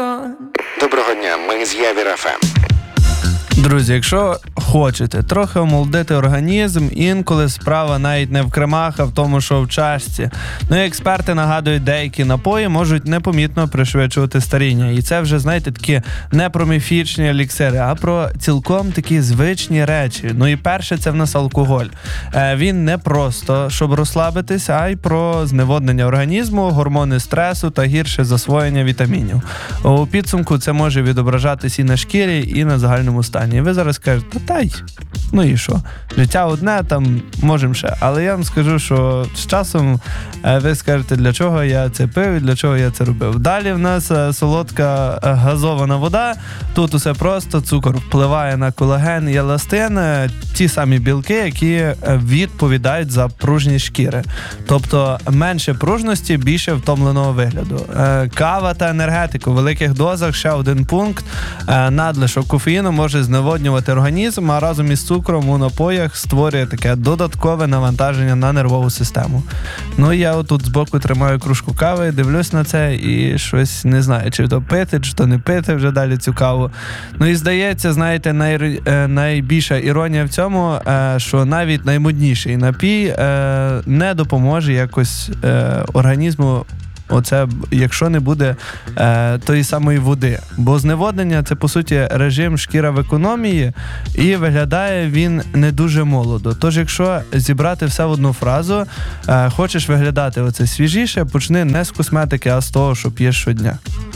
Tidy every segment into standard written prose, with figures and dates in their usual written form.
gone. Доброго дня, ми з Явір ФМ. Друзі, якщо хочете трохи омолодити організм, інколи справа навіть не в кремах, а в тому, що в чашці. Ну і експерти нагадують, деякі напої можуть непомітно пришвидшувати старіння. І це вже, знаєте, такі не про міфічні еліксири, а про цілком такі звичні речі. Ну і перше, це в нас алкоголь. Він не просто, щоб розслабитись, а й про зневоднення організму, гормони стресу та гірше засвоєння вітамінів. У підсумку це може відображатись і на шкірі, і на загальному стані. І ви зараз кажете, ну і що? Життя одне, там можемо ще. Але я вам скажу, що з часом ви скажете, для чого я це пив і для чого я це робив. Далі в нас солодка газована вода. Тут усе просто, цукор впливає на колаген і еластин, ті самі білки, які відповідають за пружність шкіри. Тобто менше пружності, більше втомленого вигляду. Кава та енергетика у великих дозах, ще один пункт. Надлишок кофеїну може зневоднювати організм, а разом із цукром у напоях створює таке додаткове навантаження на нервову систему. Ну, я отут збоку тримаю кружку кави, дивлюсь на це і щось не знаю, чи то пити, чи то не пити вже далі цю каву. Ну і здається, знаєте, найбільша іронія в цьому, що навіть наймодніший напій не допоможе якось організму, оце, якщо не буде тої самої води. Бо зневоднення – це, по суті, режим шкіра в економії, і виглядає він не дуже молодо. Тож, якщо зібрати все в одну фразу, хочеш виглядати оце свіжіше, почни не з косметики, а з того, що п'єш щодня.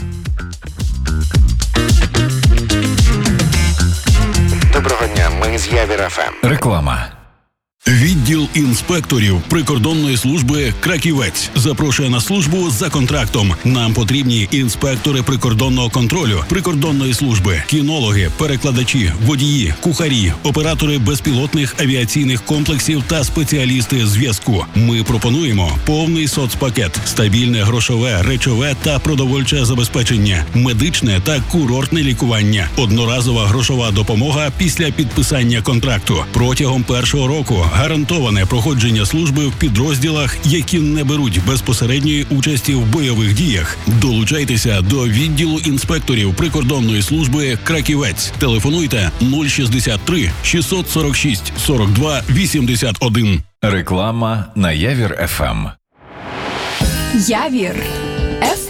Доброго дня, ми з Явір ФМ. Реклама. Відділ інспекторів прикордонної служби «Краківець» запрошує на службу за контрактом. Нам потрібні інспектори прикордонного контролю, прикордонної служби, кінологи, перекладачі, водії, кухарі, оператори безпілотних авіаційних комплексів та спеціалісти зв'язку. Ми пропонуємо повний соцпакет, стабільне грошове, речове та продовольче забезпечення, медичне та курортне лікування, одноразова грошова допомога після підписання контракту. Протягом першого року гарантоване проходження служби в підрозділах, які не беруть безпосередньої участі в бойових діях. Долучайтеся до відділу інспекторів прикордонної служби «Краківець». Телефонуйте 063 646 42 81. Реклама на Явір ФМ. Явір